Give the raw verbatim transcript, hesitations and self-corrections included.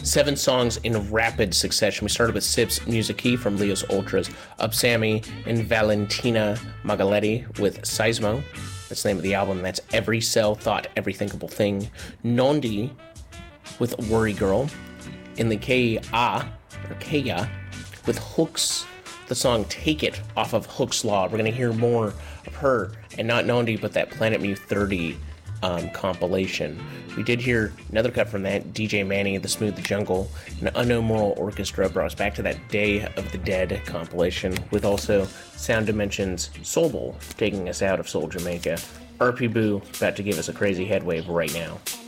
Seven songs in rapid succession. We started with Sips Musici from Leos Ultras, Upsammy and Valentina Magaletti with Seismo. That's the name of the album. That's Every Cell Thought Every Thinkable Thing. Nondi with Worry Girl. In the K A, or Kaya, with Hooks, the song Take It off of Hook's Law. We're going to hear more of her, and not Nondi, but that Planet Mu thirty um, compilation. We did hear another cut from that, D J Manny, The Smooth Jungle, and Unknown Moral Orchestra brought us back to that Day of the Dead compilation, with also Sound Dimension's Soul Bowl taking us out of Soul Jamaica. R P Boo about to give us a crazy head wave right now.